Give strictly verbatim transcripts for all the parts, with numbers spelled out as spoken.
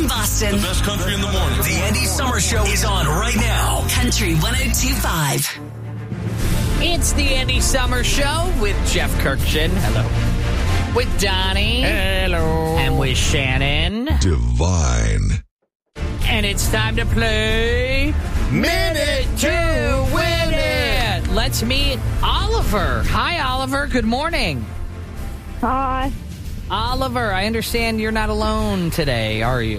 morning, Boston. The best country in the morning. The Andy Summer Show is on right now. Country one oh two point five. It's the Andy Summer Show with Jeff Kirkchin. Hello. With Donnie. Hello. And with Shannon. Divine. And it's time to play Minute to Win It. Let's meet Oliver. Hi, Oliver. Good morning. Hi. Oliver, I understand you're not alone today, are you?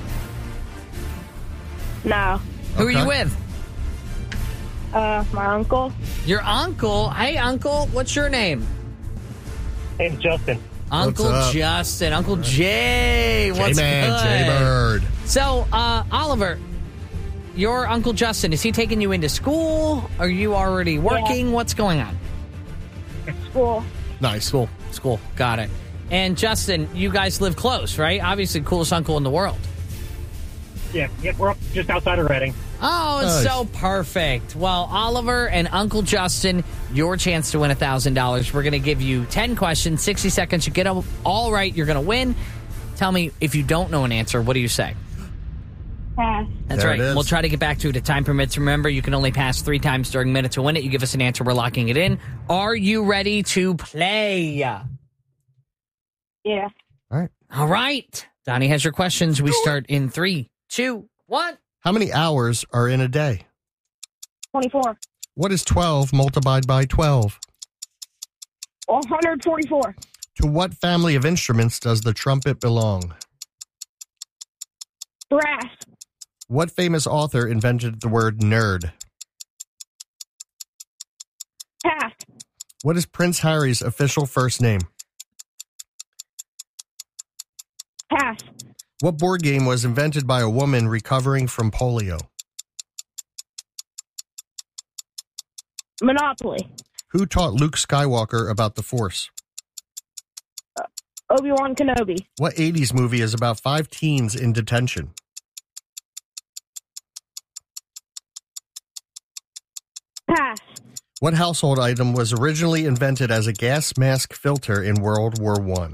No. Who Okay. are you with? Uh, my uncle. Your uncle. Hey, uncle. What's your name? Name's Justin. Uncle up? Justin. Uncle Jay. What's J-Man, good? J-Bird. So, uh, Oliver, your Uncle Justin, is he taking you into school? Are you already working? What's going on? School. Nice. School. School. Got it. And Justin, you guys live close, right? Obviously, coolest uncle in the world. Yeah, yeah, we're up just outside of Reading. Oh, it's Nice. so perfect. Well, Oliver and Uncle Justin, your chance to win one thousand dollars. We're going to give you ten questions, sixty seconds. You get them all right, you're going to win. Tell me, if you don't know an answer, what do you say? Pass. That's There right. it is. We'll try to get back to it if time permits. Remember, you can only pass three times during Minute to Win It. You give us an answer, we're locking it in. Are you ready to play? Yeah. All right. All right. Donnie has your questions. We start in three, two, one. How many hours are in a day? twenty-four. What is twelve multiplied by twelve? one hundred forty-four. To what family of instruments does the trumpet belong? Brass. What famous author invented the word nerd? Pass. What is Prince Harry's official first name? Pass. What board game was invented by a woman recovering from polio? Monopoly. Who taught Luke Skywalker about the Force? Obi-Wan Kenobi. What eighties movie is about five teens in detention? Pass. What household item was originally invented as a gas mask filter in World War One?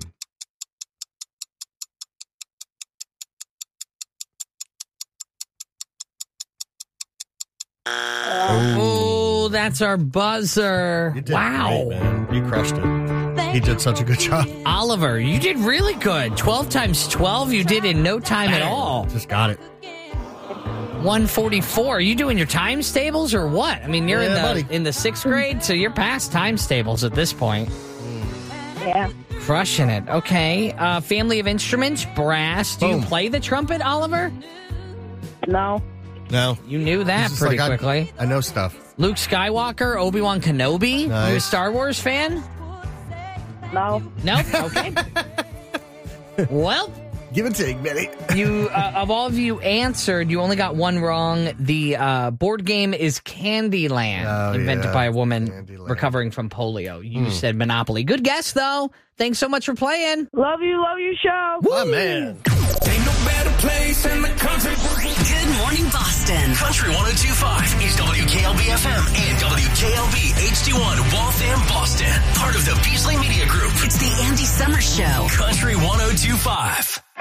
Oh, that's our buzzer. You did Wow. great, man. You crushed it. He did such a good job. Oliver, you did really good. twelve times twelve, you did in no time at all. Just got it. one forty-four. Are you doing your times tables or what? I mean, you're Yeah, in the buddy. in the sixth grade, so you're past times tables at this point. Yeah. Crushing it. Okay. Uh, family of instruments, brass. Do Boom. you play the trumpet, Oliver? No. No. You knew that It's just pretty like I- quickly. I know stuff. Luke Skywalker, Obi-Wan Kenobi. You a Nice. Star Wars fan? No. No? Okay. Well, Give and take, Benny. you uh, of all of you answered, you only got one wrong. The uh, board game is Candyland, Oh, invented yeah. by a woman Candyland. recovering from polio. You said Monopoly. Good guess, though. Thanks so much for playing. Love you, love your show. Oh, man. Ain't no better place in the country. Good morning, Boston. Country one oh two point five is W K L B F M and W K L B H D one Waltham, Boston. Part of the Beasley Media Group. It's the Andy Summer Show. Country one oh two point five.